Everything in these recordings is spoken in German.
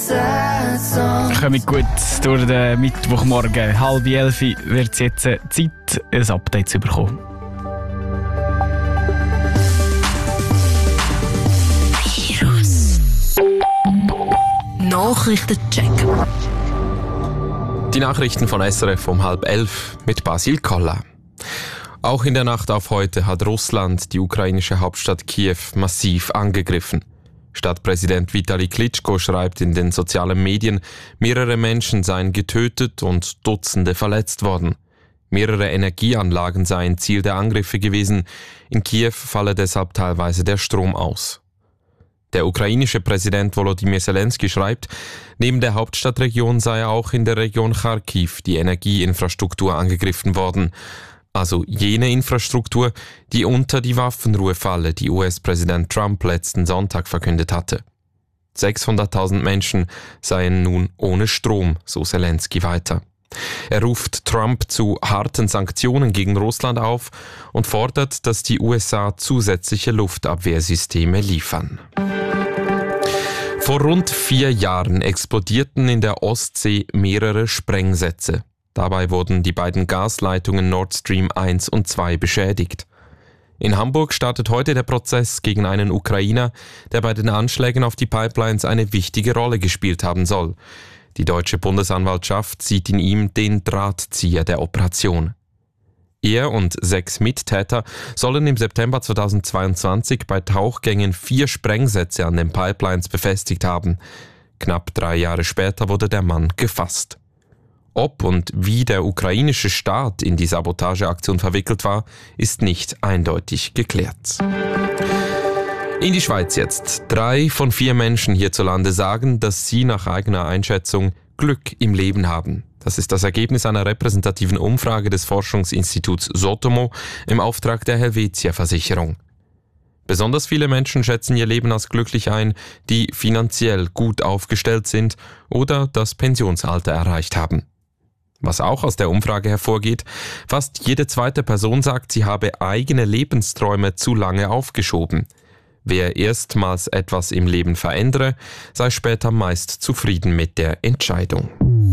Kommen gut durch den Mittwochmorgen. 10:30 wird es jetzt Zeit, ein Update zu bekommen. Nachrichtencheck. Die Nachrichten von SRF um 10:30 mit Basil Koller. Auch in der Nacht auf heute hat Russland die ukrainische Hauptstadt Kiew massiv angegriffen. Stadtpräsident Vitali Klitschko schreibt in den sozialen Medien, mehrere Menschen seien getötet und Dutzende verletzt worden. Mehrere Energieanlagen seien Ziel der Angriffe gewesen. In Kiew falle deshalb teilweise der Strom aus. Der ukrainische Präsident Volodymyr Zelensky schreibt, neben der Hauptstadtregion sei auch in der Region Charkiw die Energieinfrastruktur angegriffen worden. Also jene Infrastruktur, die unter die Waffenruhe falle, die US-Präsident Trump letzten Sonntag verkündet hatte. 600.000 Menschen seien nun ohne Strom, so Zelensky weiter. Er ruft Trump zu harten Sanktionen gegen Russland auf und fordert, dass die USA zusätzliche Luftabwehrsysteme liefern. Vor rund 4 Jahren explodierten in der Ostsee mehrere Sprengsätze. Dabei wurden die beiden Gasleitungen Nord Stream 1 und 2 beschädigt. In Hamburg startet heute der Prozess gegen einen Ukrainer, der bei den Anschlägen auf die Pipelines eine wichtige Rolle gespielt haben soll. Die deutsche Bundesanwaltschaft sieht in ihm den Drahtzieher der Operation. Er und 6 Mittäter sollen im September 2022 bei Tauchgängen 4 Sprengsätze an den Pipelines befestigt haben. Knapp 3 Jahre später wurde der Mann gefasst. Ob und wie der ukrainische Staat in die Sabotageaktion verwickelt war, ist nicht eindeutig geklärt. In die Schweiz jetzt. 3 von 4 Menschen hierzulande sagen, dass sie nach eigener Einschätzung Glück im Leben haben. Das ist das Ergebnis einer repräsentativen Umfrage des Forschungsinstituts Sotomo im Auftrag der Helvetia-Versicherung. Besonders viele Menschen schätzen ihr Leben als glücklich ein, die finanziell gut aufgestellt sind oder das Pensionsalter erreicht haben. Was auch aus der Umfrage hervorgeht, fast jede zweite Person sagt, sie habe eigene Lebensträume zu lange aufgeschoben. Wer erstmals etwas im Leben verändere, sei später meist zufrieden mit der Entscheidung.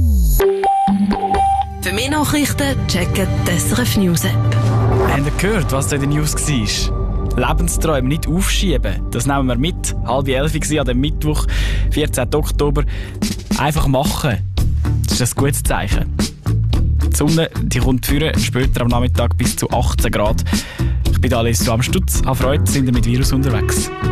Für mehr Nachrichten checken die SRF News App. Habt ihr gehört, was da in den News war? Lebensträume nicht aufschieben, das nehmen wir mit. 10:30 an dem Mittwoch, 14. Oktober. Einfach machen. Das ist ein gutes Zeichen. Die Sonne die kommt führen, später am Nachmittag bis zu 18 Grad. Ich bin Alice Amstutz. An Freude sind wir mit Virus unterwegs.